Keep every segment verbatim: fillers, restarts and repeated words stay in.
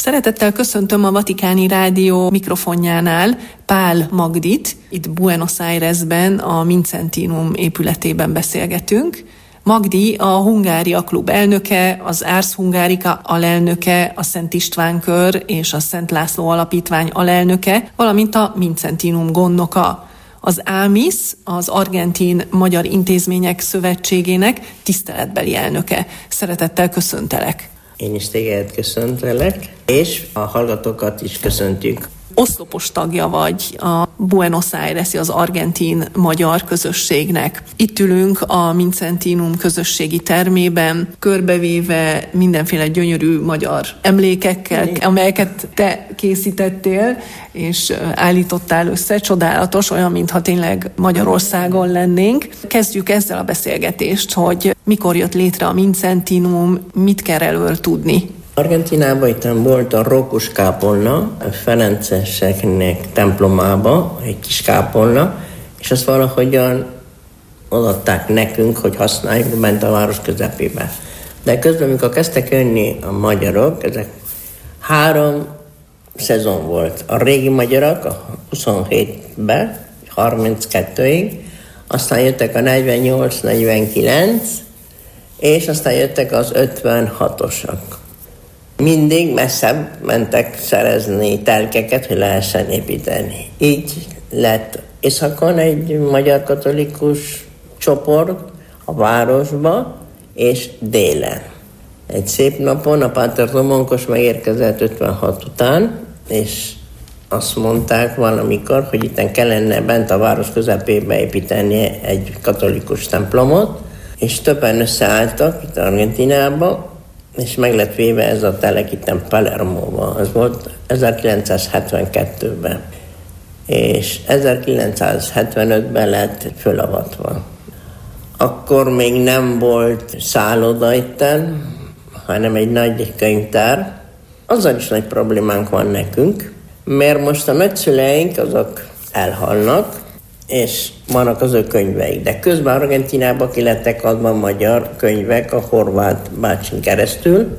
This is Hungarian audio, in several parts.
Szeretettel köszöntöm a Vatikáni Rádió mikrofonjánál Pál Magdit. Itt Buenos Airesben, a Mincentinum épületében beszélgetünk. Magdi a Hungária Klub elnöke, az Ars Hungarica alelnöke, a Szent István Kör és a Szent László Alapítvány alelnöke, valamint a Mincentinum gondnoka. Az ámisz, az Argentin Magyar Intézmények Szövetségének tiszteletbeli elnöke. Szeretettel köszöntelek. Én is téged köszöntelek, és a hallgatókat is köszöntjük. Oszlopos tagja vagy a Buenos Aires-i, az argentin magyar közösségnek. Itt ülünk a Mincentinum közösségi termében, körbevéve mindenféle gyönyörű magyar emlékekkel, amelyeket te készítettél, és állítottál össze. Csodálatos, olyan, mintha tényleg Magyarországon lennénk. Kezdjük ezzel a beszélgetést, hogy mikor jött létre a Mincentinum, mit kell erről tudni? Argentinában itt volt a Rókus kápolna, a ferenceseknek templomába, egy kis kápolna, és azt valahogyan odaadták nekünk, hogy használjuk bent a város közepébe. De közben, amikor kezdtek jönni a magyarok, ezek három szezon volt. A régi magyarok a huszonhétben, harminckettőig, aztán jöttek a negyvennyolc negyvenkilenc, és aztán jöttek az ötvenhatosak. Mindig messzebb mentek szerezni telkeket, hogy lehessen építeni. Így lett északon egy magyar katolikus csoport a városba, és délen. Egy szép napon a Páter Domonkos megérkezett ötvenhat után, és azt mondták valamikor, hogy itten kellene bent a város közepébe építeni egy katolikus templomot, és többen összeálltak itt Argentinában, és meg lett véve ez a telek itten Palermóban. Ez volt ezerkilencszázhetvenkettőben. És ezerkilencszázhetvenötben lett fölavatva. Akkor még nem volt szálloda itten, hanem egy nagy könyvtár. Azzal is nagy problémánk van nekünk, mert most a nagyszüleink azok elhalnak, és vannak az ő könyveik. De közben Argentinában ki lettek adva magyar könyvek a horvát bácsin keresztül,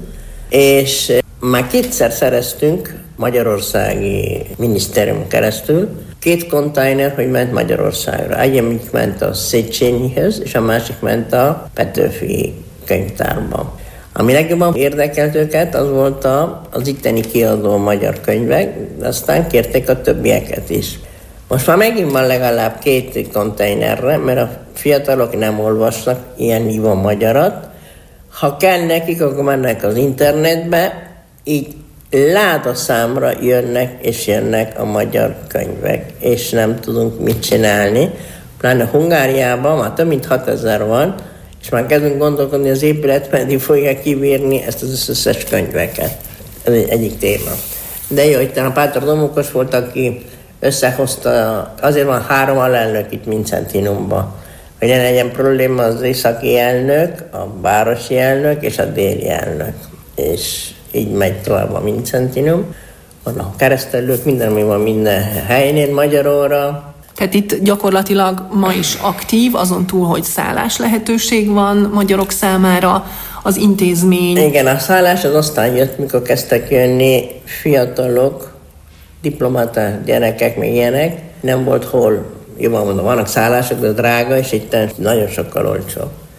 és már kétszer szereztünk magyarországi minisztérium keresztül két konténer, hogy ment Magyarországra. Egyik ment a Széchenyihez, és a másik ment a Petőfi könyvtárba. Ami legjobban érdekelt őket, az volt a, az itteni kiadó magyar könyvek, de aztán kérték a többieket is. Most már megint van legalább két konténerre, mert a fiatalok nem olvasnak ilyen hívó magyarat. Ha kell nekik, akkor mennek az internetbe, így ládaszámra jönnek és jönnek a magyar könyvek, és nem tudunk mit csinálni. Pláne Hungáriában már több mint hatezer van, és már kezdünk gondolkodni, az épület pedig fogja kibírni ezt az összes könyveket. Ez egy egyik téma. De jó, itt a Páter Domonkos volt, aki összehozta, azért van három alelnök itt Mincentinumban, hogy ne legyen probléma az északi elnök, a városi elnök és a déli elnök. És így megy tovább a Mincentinum. Van a keresztelők, minden, ami van minden helyén, magyar óra. Tehát itt gyakorlatilag ma is aktív, azon túl, hogy szállás lehetőség van magyarok számára, az intézmény. Igen, a szállás az aztán jött, mikor kezdtek jönni fiatalok, diplomata gyerekek, meg ilyenek, nem volt hol. Jobban mondom, vannak szállások, de drága, és itt nagyon sokkal olcsó.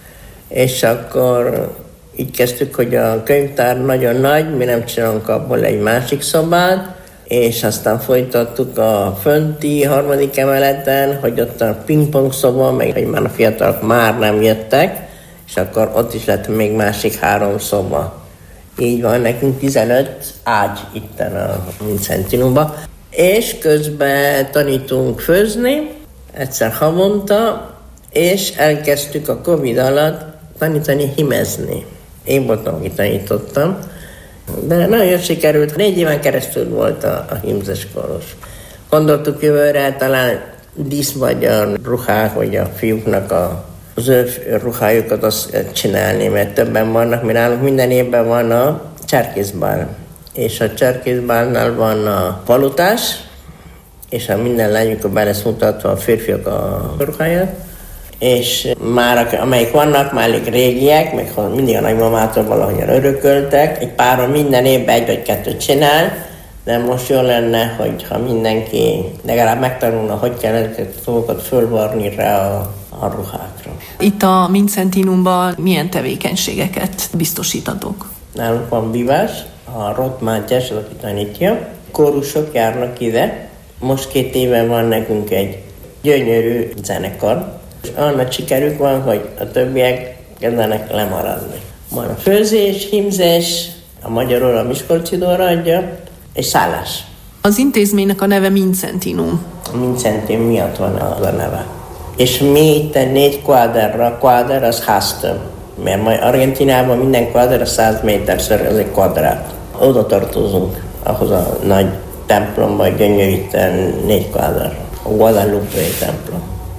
És akkor így kezdtük, hogy a könyvtár nagyon nagy, mi nem csinálunk abból egy másik szobát, és aztán folytattuk a fönti harmadik emeleten, hogy ott a pingpong szoba, meg hogy már a fiatalok már nem jöttek, és akkor ott is lett még másik három szoba. Így van, nekünk tizenöt ágy itten a Mincentinumban. És közben tanítunk főzni, egyszer havonta, és elkezdtük a Covid alatt tanítani hímezni. Én voltam, aki tanítottam, de nagyon jól sikerült. Négy éven keresztül volt a, a hímzes koros. Gondoltuk jövőre talán díszmagyar ruhák, vagy a fiúknak a az ő ruhájukat azt csinálni, mert többen vannak, mert nálunk minden évben van a cserkészbál. És a cserkészbálnál van a palotás, és a minden lány, amikor be lesz mutatva a férfiak a ruháját, és már amelyik vannak, már elég régiek, meg mindig a nagymamától valahogyan örököltek, egy páron minden évben egy vagy kettőt csinál, de most jó lenne, hogyha mindenki legalább megtanulna, hogy kell ezeket a dolgokat fölvarni rá a, a ruhákra. Itt a Mincentinumban milyen tevékenységeket biztosítatok? Nálunk van vívás, a Roth Mátyás, az, aki tanítja. Kórusok járnak ide. Most két éve van nekünk egy gyönyörű zenekar. És olyan nagy sikerük van, hogy a többiek kezdenek lemaradni. Van a főzés, hímzés, a magyarul a Miskolcidóra adja, és szállás. Az intézménynek a neve Mincentinum. A Mincentinum miatt van az a neve. És mi itt négy kvádrra, kvádr az háztömb. Mert majd Argentinában minden kvádr a száz méterszer, ez egy kvadrát. Oda tartozunk, ahhoz a nagy templomba, gyönyörűten négy kvádr. A Guadalupe templom.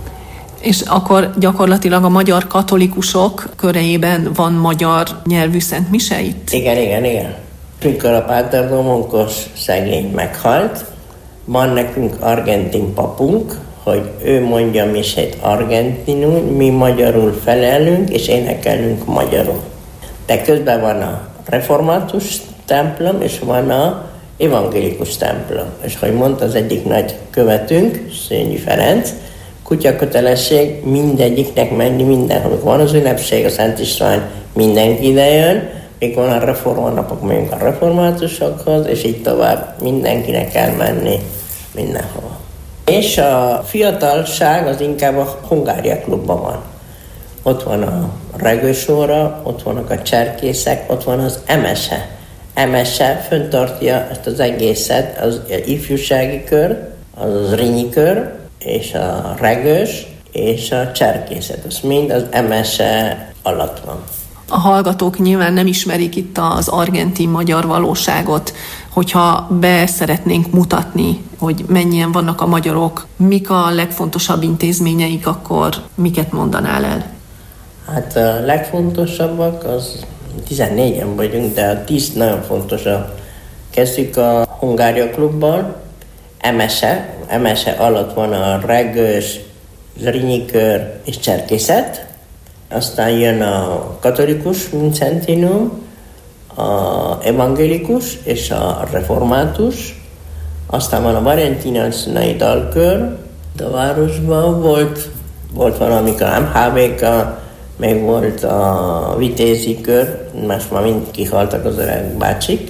És akkor gyakorlatilag a magyar katolikusok körében van magyar nyelvű szentmise itt? Igen, igen, igen. Mikor a Páter Domonkos szegény meghalt, van nekünk argentin papunk, hogy ő mondja misét argentinul, mi magyarul felelünk, és énekelünk magyarul. De közben van a református templom, és van a evangélikus templom. És hogy mondta az egyik nagy követünk, Szényi Ferenc, kutyakötelesség mindegyiknek menni mindenhol. Van az ünnepség, a Szent István, mindenki ide jön, még van a reformanapok, megyünk a reformátusokhoz, és így tovább mindenkinek kell menni mindenhol. És a fiatalság az inkább a Hungária klubban van. Ott van a regősóra, ott vannak a cserkészek, ott van az emese. Emese föntartja ezt az egészet, az ifjúsági kör, az az rínyi kör, és a regős, és a cserkészet. Az mind az emese alatt van. A hallgatók nyilván nem ismerik itt az argentin-magyar valóságot, hogyha be szeretnénk mutatni, hogy mennyien vannak a magyarok, mik a legfontosabb intézményeik, akkor miket mondanál el? Hát a legfontosabbak az tizennégyen vagyunk, de a tíz nagyon fontosabb. Kezdjük a Hungária klubban, emese, emese alatt van a regős, zrínyi kör és cserkészet. Aztán jön a katolikus Mincentinum, a evangélikus és a református. Aztán van a valentinai dalkör, de a városban volt, volt valamikor em há bé ká, meg volt a vitézi kör, most már mind kihaltak az öreg bácsik.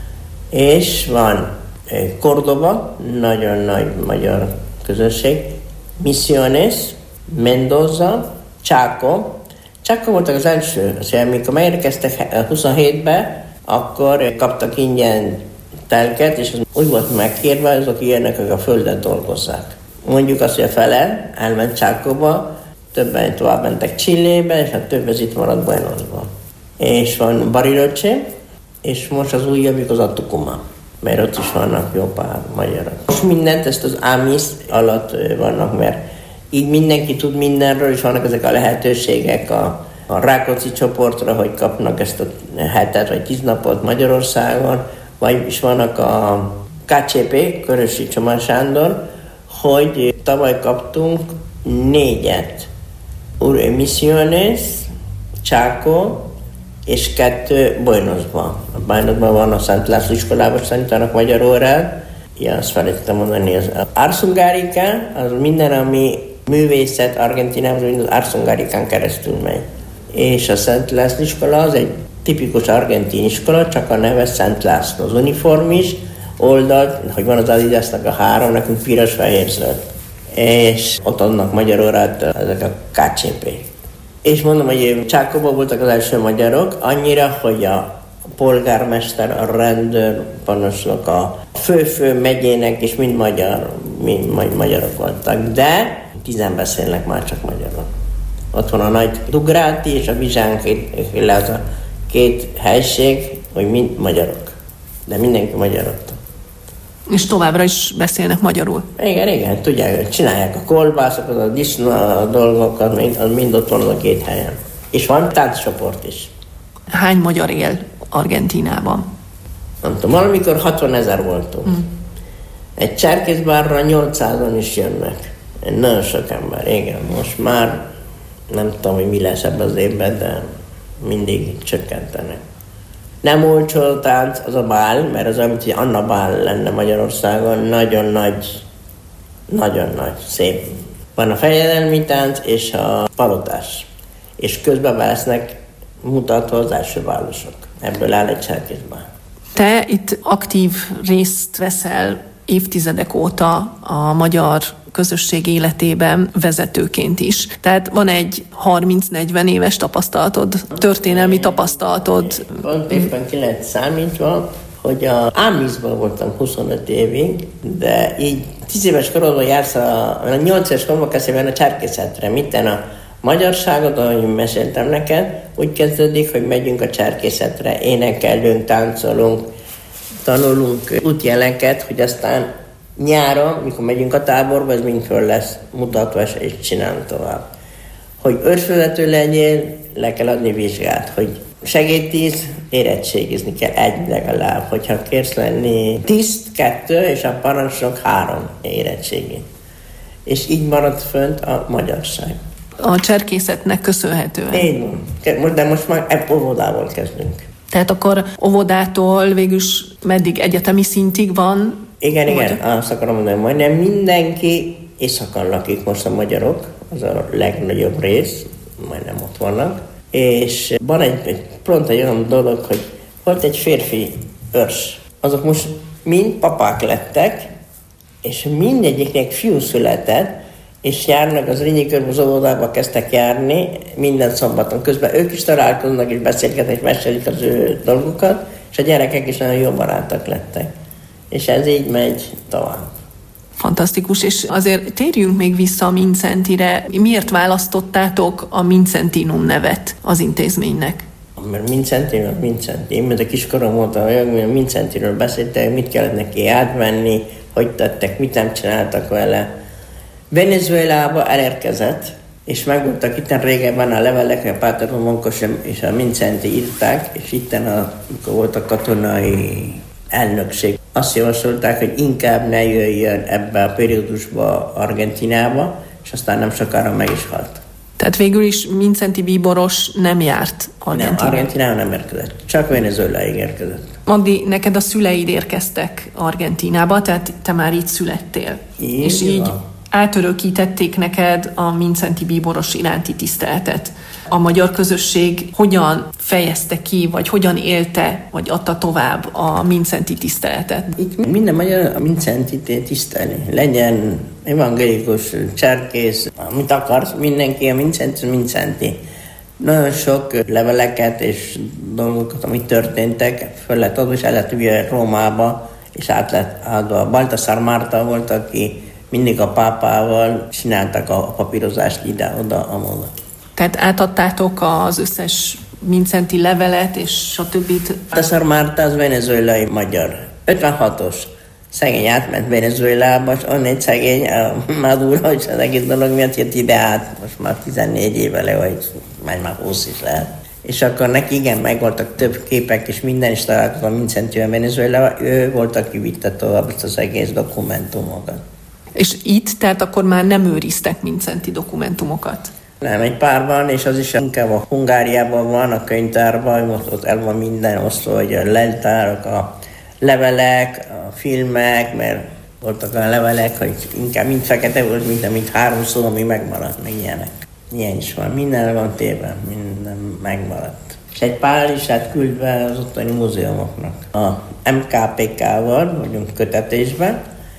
És van Córdoba, nagyon nagy magyar közösség, Misiones, Mendoza, Chaco. Chaco voltak az első, szóval amikor megérkeztek huszonhétben, akkor kaptak ingyen telket, és az úgy volt megkérve, azok ilyenek, akik a földet dolgozzák. Mondjuk azt, hogy a fele elment Chacoba, többen tovább mentek Chilébe, és a több az itt maradt Buenosban. És van Bariloche, és most az újabbik az a Tucumán, mert ott is vannak jó pár magyarok. Most mindent, ezt az ámis alatt vannak, mert így mindenki tud mindenről, és vannak ezek a lehetőségek a, a Rákóczi csoportra, hogy kapnak ezt a hetet vagy tíz napot Magyarországon, vagy is vannak a ká cé pé, Körösi Csomar Sándor, hogy tavaly kaptunk négyet. Ur Misiones, Chaco és kettő Buenosban. A Buenosban van a Szent László iskolában, tanítanak magyar órát. Ja, azt felejtettem mondani, az Arzungarica, az minden, ami művészet Argentinában, mind az Arzungaricán keresztül megy. És a Szent László iskola az egy tipikus argentin iskola, csak a neve Szent László. Az uniform is, oldalt, hogy van az Adidasnak a három, nekünk piros, fehér, zöld. És ott adnak magyar órát ezek a ká cé pé. És mondom, hogy Csákóban voltak az első magyarok, annyira, hogy a polgármester, a rendőr, parancsnok, a fő-fő megyének is mind magyar, mind majd magyarok voltak, de tizen beszélnek már csak magyarul. Ott van a nagy Dugráti és a Vizsánki, az a két helység, hogy mind magyarok. De mindenki magyar ott. És továbbra is beszélnek magyarul? Igen, igen, tudják, csinálják a kolbászokat, a disznó a dolgokat, mind, mind ott van az a két helyen. És van tánccsoport is. Hány magyar él Argentínában? Nem tudom, valamikor hatvanezer voltunk. Mm. Egy cserkészbárra nyolcszázan is jönnek. Nagyon sok ember, igen. Most már Nem tudom, hogy mi lesz ebben az évben, de mindig csökkentenek. Nem olcsó tánc az a bál, mert az olyan, mint hogy Anna bál lenne Magyarországon. Nagyon nagy, nagyon nagy, szép. Van a fejedelmi tánc és a palotás. És közben lesznek mutatva az első bálosok. Ebből áll egy cserkészbál. Te itt aktív részt veszel évtizedek óta a magyar közösség életében vezetőként is. Tehát van egy harminc-negyven éves tapasztalatod, történelmi tapasztalatod. Pont éppen ki lehet számítva, hogy a Ámizban voltam huszonöt évig, de így tíz éves korodban jársz a, a nyolc éves koromban kezdve a cserkészetre. Mitten a magyarságot, ahogy meséltem neked, úgy kezdődik, hogy megyünk a cserkészetre, énekelünk, táncolunk, tanulunk útjeleket, hogy aztán nyáron, mikor megyünk a táborba, ez mind föl lesz mutatva, és csinálunk tovább. Hogy őrsvezető legyél, le kell adni vizsgát, hogy segédtíz, érettségizni kell egy legalább. Hogyha kérsz lenni tiszt, kettő, és a parancsnok három érettségi. És így marad fönt a magyarság. A cserkészetnek köszönhetően. Így van. De most már óvodával kezdünk. Tehát akkor óvodától végülis meddig egyetemi szintig van? Igen, igen, igen, azt akarom mondani, majdnem mindenki északon lakik most a magyarok, az a legnagyobb rész, majdnem ott vannak. És van egy, egy pont egy olyan dolog, hogy volt egy férfi őrs. Azok most mind papák lettek, és mindegyiknek fiú született, és járnak az Rényi körben az óvodába kezdtek járni minden szombaton. Közben ők is találkoznak, és beszélgetnek, és mesélik az ő dolgokat, és a gyerekek is nagyon jó barátok lettek. És ez így megy tovább. Fantasztikus, és azért térjünk még vissza a Mindszentyre. Miért választottátok a Mindsentinum nevet az intézménynek? Mert Mindszenty, Mindszenty. Én, mert a kiskorom volt, olyan, hogy a Mindszentyről beszéltek, mit kellett neki átvenni, hogy tettek, mit nem csináltak vele. Venezuelába elérkezett, és megvoltak itten régebben a levelek, hogy a Páter Monkos és a Mindszenty írták, és itten, amikor volt a katonai elnökség, azt javasolták, hogy inkább ne jöjjön ebbe a periódusba Argentinába, és aztán nem sokára meg is halt. Tehát végül is Mindszenty bíboros nem járt Argentinába? Nem, Argentinába nem érkezett, csak Venezueláig érkezett. Magdi, neked a szüleid érkeztek Argentinába, tehát te már így születtél. Így és így van. Átörökítették neked a Mindszenty bíboros iránti tiszteletet. A magyar közösség hogyan fejezte ki, vagy hogyan élte, vagy adta tovább a Mindszenty tiszteletet? Itt minden magyar a Mindszentyt tisztelni. Legyen evangélikus, cserkész, amit akarsz, mindenki a Mindszenty, Mindszenty. Nagyon sok leveleket és dolgokat, amik történtek, föl lett adva, és el lett ugye Rómába, és át lett adva. Baltasar Márta volt, aki mindig a pápával csináltak a papírozást ide-oda, amoda. Tehát átadtátok az összes Mindszenty levelet, és stb. Baltasar Márta az venezuelai magyar. ötvenhatos. Szegény átment Venezuelába, és onnan szegény a Maduro, és az egész dolog miatt jött ide át. Most már tizennégy éve le, vagy majd már húsz is lehet. És akkor neki igen, meg voltak több képek, és minden is találkozott a Mindszentyvel Venezuelában. Ő volt, aki vitte tovább ezt az egész dokumentumokat. És itt, tehát akkor már nem őriztek Mindszenty dokumentumokat? Nem, egy pár van, és az is inkább a Hungáriában van, a könyvtárban, most ott el van minden osztva, hogy a leltárok, a levelek, a filmek, mert voltak olyan levelek, hogy inkább mind fekete volt, mint, mint három szó, ami megmaradt, meg ilyenek. Ilyen is van, minden van téve, minden megmaradt. És egy pár is hát küldve az ottani múzeumoknak. A em ká pé ká-val vagyunk kötetésben,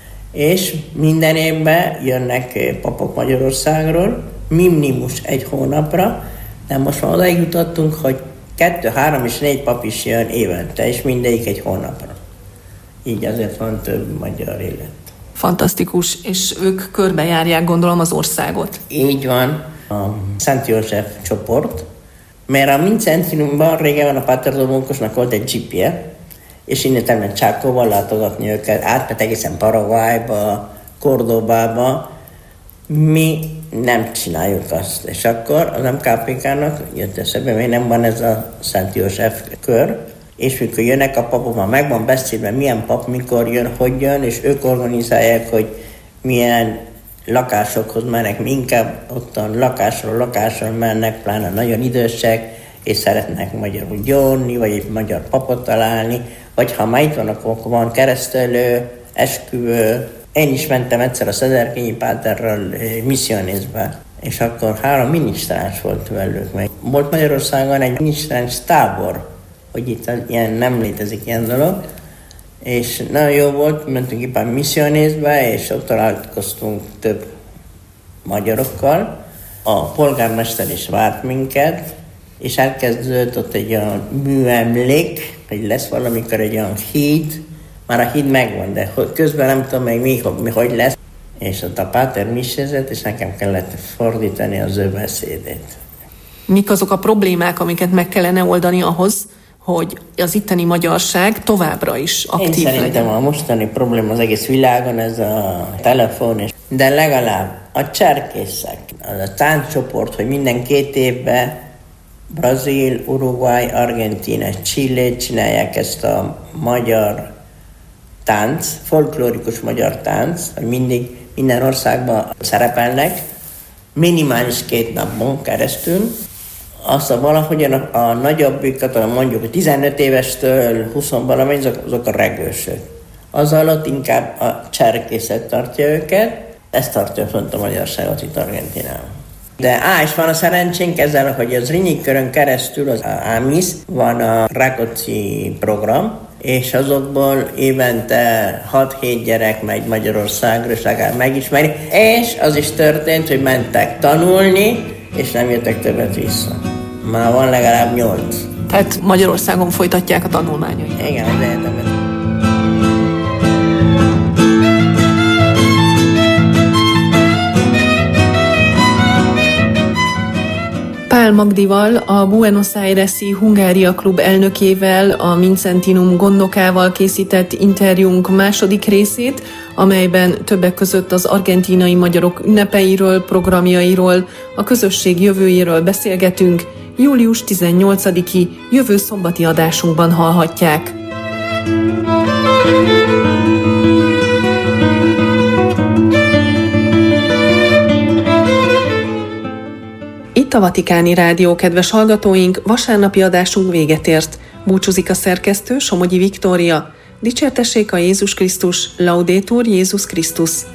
és minden évben jönnek papok Magyarországról, minimus egy hónapra, de most már odaig jutottunk, hogy kettő, három és négy pap is jön évente, és mindegyik egy hónapra. Így azért van több magyar élet. Fantasztikus, és ők körbejárják, gondolom, az országot. Így van, a Szent József csoport, mert a Mindszentyumban régen a Páter Monkosnak volt egy dzsipje, és innen elment Csákóval látogatni őket, átment egészen Paraguayba, Cordobába. Mi nem csináljuk azt. És akkor az em ká pé ká-nak jött eszebe, még nem van ez a Szent József kör, és mikor jönnek a papok, már meg van beszélve, milyen pap mikor jön, hogy jön, és ők organizálják, hogy milyen lakásokhoz mennek, inkább ottan lakásról lakásról mennek, pláne nagyon idősek, és szeretnek magyarul gyónni, vagy egy magyar papot találni, vagy ha már itt van, akkor van keresztelő, esküvő. Én is mentem egyszer a Szederkényi Páterral misszionézbe, és akkor három minisztráns volt velük. Meg volt Magyarországon egy minisztráns tábor, hogy itt ilyen nem létezik ilyen dolog, és nagyon jó volt, mentünk éppen misszionézbe, és ott találkoztunk több magyarokkal. A polgármester is várt minket, és elkezdődött ott egy olyan műemlék, hogy lesz valamikor egy olyan híd, már a híd megvan, de közben nem tudom még mi, mi hogy lesz. És ott a páter misézett, és nekem kellett fordítani az ő beszédét. Mik azok a problémák, amiket meg kellene oldani ahhoz, hogy az itteni magyarság továbbra is aktív legyen? Én szerintem legyen. A mostani probléma az egész világon ez a telefon, és de legalább a cserkészek, az a tánccsoport, hogy minden két évben Brazil, Uruguay, Argentína, Chile csinálják ezt a magyar tánc, folklórikus magyar tánc, hogy mindig minden országban szerepelnek, minimális két napon keresztül. Aztán valahogyan a, a nagyobbikat, mondjuk tizenöt évestől húsz valamennyi, azok, azok a regősök. Az alatt inkább a cserkészet tartja őket, ez tartja font a magyarságot itt Argentinában. De á, és van a szerencsénk ezzel, hogy az Rinyikörön keresztül, az ámisz, van a Rákóczi program, és azokból évente hat-hét gyerek megy Magyarországra, és legalább megismeri. És az is történt, hogy mentek tanulni, és nem jöttek többet vissza. Már van legalább nyolc. Tehát Magyarországon folytatják a tanulmányait. Igen, az egyetemet. Pál Magdival, a Buenos Aires-i Hungária Klub elnökével, a Mincentinum gondnokával készített interjúnk második részét, amelyben többek között az argentínai magyarok ünnepeiről, programjairól, a közösség jövőjéről beszélgetünk, július tizennyolcadiki jövő szombati adásunkban hallhatják. Itt a Vatikáni Rádió, kedves hallgatóink, vasárnapi adásunk véget ért. Búcsúzik a szerkesztő, Somogyi Viktória. Dicsértessék a Jézus Krisztus, Laudetur Jézus Krisztus.